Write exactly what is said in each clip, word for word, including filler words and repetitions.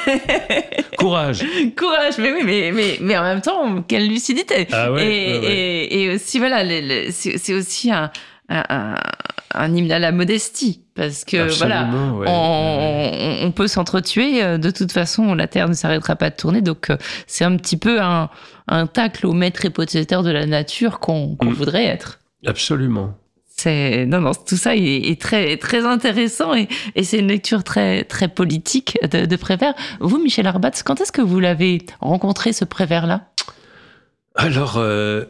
Courage. Courage, mais oui, mais, mais, mais en même temps, quelle lucidité. Ah ouais, et, ouais, ouais. Et, et aussi, voilà, le, le, c'est, c'est aussi un, un, un, un hymne à la modestie. Parce que, Absolument, voilà, ouais, on, ouais. on peut s'entretuer. De toute façon, la Terre ne s'arrêtera pas de tourner. Donc, c'est un petit peu un, un tacle au maître hypothétaire de la nature qu'on, qu'on mmh. voudrait être. Absolument. C'est, non, non, tout ça est, est très, très intéressant et, et c'est une lecture très, très politique de, de Prévert. Vous, Michel Arbatz, quand est-ce que vous l'avez rencontré, ce Prévert-là ? Alors, euh,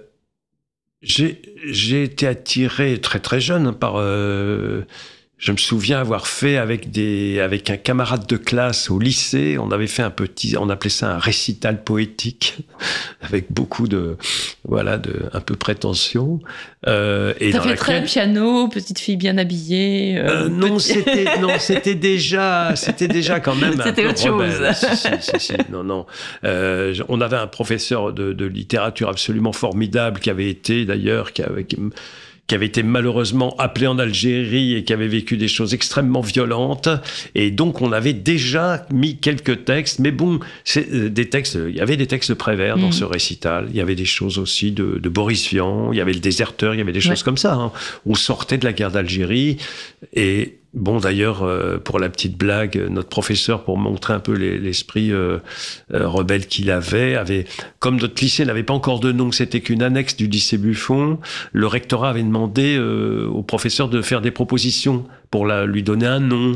j'ai, j'ai été attiré très, très jeune par... Euh, je me souviens avoir fait avec des, avec un camarade de classe au lycée, on avait fait un petit, on appelait ça un récital poétique, avec beaucoup de, voilà, de, un peu prétention. Euh, et ça fait laquelle... très piano, petite fille bien habillée. Euh, euh, non, petit... c'était, non, c'était déjà, c'était déjà quand même. C'était un autre peu chose. Rebelle. si, si, si, si, non, non. Euh, on avait un professeur de, de littérature absolument formidable qui avait été d'ailleurs, qui avait, qui, qui avait été malheureusement appelé en Algérie et qui avait vécu des choses extrêmement violentes. Et donc, on avait déjà mis quelques textes. Mais bon, c'est euh, des textes, il y avait des textes de Prévert mmh. dans ce récital. Il y avait des choses aussi de, de Boris Vian. Il y avait Le Déserteur. Il y avait des choses ouais. comme ça. Hein. On sortait de la guerre d'Algérie. Et bon, d'ailleurs, euh, pour la petite blague, notre professeur, pour montrer un peu les, l'esprit euh, euh, rebelle qu'il avait, avait, comme notre lycée n'avait pas encore de nom, c'était qu'une annexe du lycée Buffon, le rectorat avait demandé euh, au professeur de faire des propositions pour la, lui donner un nom.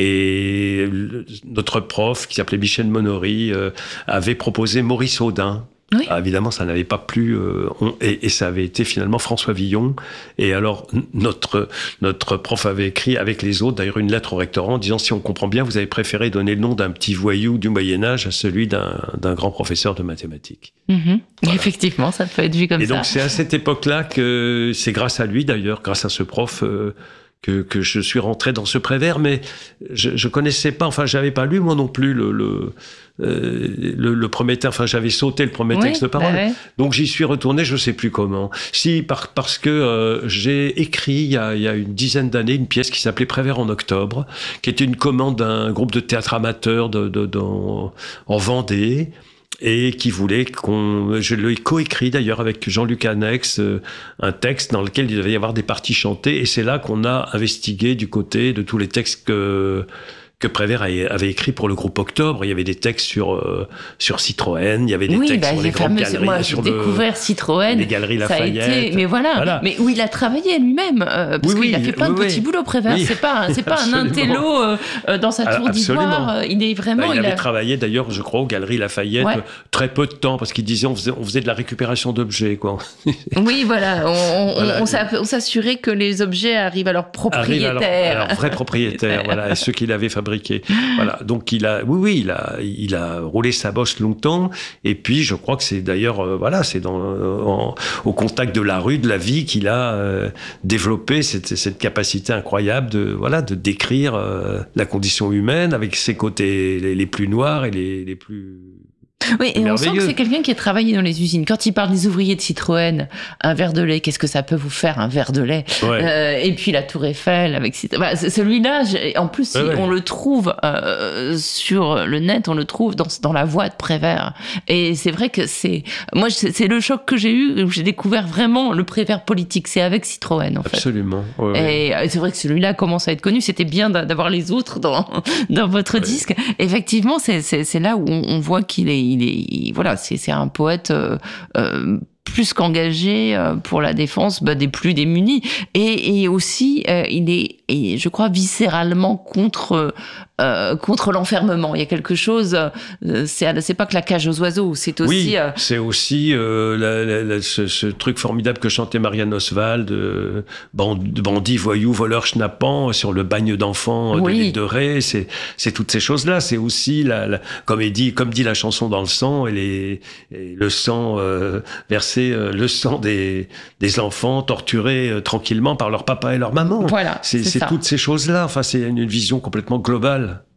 Et le, notre prof, qui s'appelait Michel Monory, euh, avait proposé Maurice Audin. Oui. Ah, évidemment, ça n'avait pas plu, euh, on, et, et ça avait été finalement François Villon. Et alors, notre, notre prof avait écrit avec les autres, d'ailleurs, une lettre au rectorat en disant, si on comprend bien, vous avez préféré donner le nom d'un petit voyou du Moyen-Âge à celui d'un, d'un grand professeur de mathématiques. Mmh. Voilà. Effectivement, ça peut être vu comme et ça. Et donc, c'est à cette époque-là que, c'est grâce à lui, d'ailleurs, grâce à ce prof, euh, que, que je suis rentré dans ce Prévert, mais je, je connaissais pas, enfin, j'avais pas lu, moi non plus, le, le, euh, le, le premier texte, enfin, j'avais sauté le premier oui, texte de parole. Bah ouais. Donc, j'y suis retourné, je sais plus comment. Si, par, parce que euh, j'ai écrit, il y, a, il y a une dizaine d'années, une pièce qui s'appelait Prévert en octobre, qui était une commande d'un groupe de théâtre amateur de, de, de, en, en Vendée, et qui voulait qu'on... Je l'ai coécrit d'ailleurs avec Jean-Luc Annex, euh, un texte dans lequel il devait y avoir des parties chantées, et c'est là qu'on a investigué du côté de tous les textes que... que Prévert avait écrit pour le groupe Octobre. Il y avait des textes sur, euh, sur Citroën, il y avait des oui, textes bah, sur les grandes galeries. Moi, sur j'ai découvert le, Citroën. Les galeries Lafayette. Ça a été, mais voilà. voilà. Mais où il a travaillé lui-même. Euh, parce oui, qu'il oui, a fait plein oui, de petits oui. boulots, Prévert. Oui. C'est pas, c'est pas un intello euh, dans sa tour d'ivoire. Il est vraiment. Bah, il, il avait a... travaillé d'ailleurs, je crois, aux galeries Lafayette ouais. très peu de temps, parce qu'il disait on faisait, on faisait de la récupération d'objets, quoi. Oui, voilà. On, voilà. on, on s'assurait que les objets arrivent à leurs propriétaires. Arrivent à leurs vrais propriétaires, voilà, et ceux qu'il avait fabriqués. Voilà. Donc il a, oui, oui, il a, il a roulé sa bosse longtemps. Et puis je crois que c'est d'ailleurs, euh, voilà, c'est dans, euh, en, au contact de la rue, de la vie, qu'il a euh, développé cette, cette capacité incroyable de, voilà, de décrire euh, la condition humaine avec ses côtés les, les plus noirs et les, les plus Oui, et on sent que c'est quelqu'un qui a travaillé dans les usines. Quand il parle des ouvriers de Citroën, un verre de lait, qu'est-ce que ça peut vous faire, un verre de lait ouais. euh, Et puis la Tour Eiffel, avec bah, celui-là, en plus, ouais, on ouais. le trouve euh, sur le net, on le trouve dans, dans la voix de Prévert. Et c'est vrai que c'est... Moi, c'est, c'est le choc que j'ai eu, où j'ai découvert vraiment le Prévert politique. C'est avec Citroën, en fait. Absolument. Ouais, et ouais. c'est vrai que celui-là commence à être connu. C'était bien d'avoir les autres dans, dans votre ouais. disque. Effectivement, c'est, c'est, c'est là où on, on voit qu'il est... Il est, il, voilà, c'est, c'est un poète euh, euh, plus qu'engagé euh, pour la défense bah, des plus démunis. Et, et aussi, euh, il est, et je crois, viscéralement contre, euh, contre l'enfermement. Il y a quelque chose, euh, c'est, c'est pas que la cage aux oiseaux, c'est aussi... Oui, euh, c'est aussi euh, la, la, la, ce, ce truc formidable que chantait Marianne Oswald, euh, bandit, voyou, voleur, schnappant, sur le bagne d'enfants oui. de l'île de Ré. C'est, c'est toutes ces choses-là. C'est aussi, la, la, comme, dit, comme dit la chanson dans le sang, et, les, et le sang euh, versé, euh, le sang des, des enfants torturés euh, tranquillement par leur papa et leur maman. Voilà, c'est, c'est, c'est toutes ces choses-là. Enfin, c'est une vision complètement globale.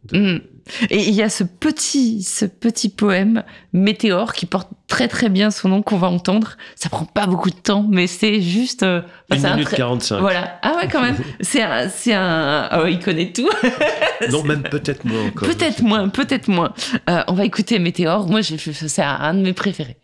De... Mmh. Et il y a ce petit, ce petit poème Météore qui porte très très bien son nom qu'on va entendre. Ça prend pas beaucoup de temps, mais c'est juste. Euh, Une c'est minute un très... quarante-cinq. Voilà. Ah ouais, quand même. c'est un, c'est un. Oh, il connaît tout. Non, même peut-être moins encore. Peut-être moins, peut-être moins. Euh, on va écouter Météore. Moi, j'ai fait, c'est un de mes préférés.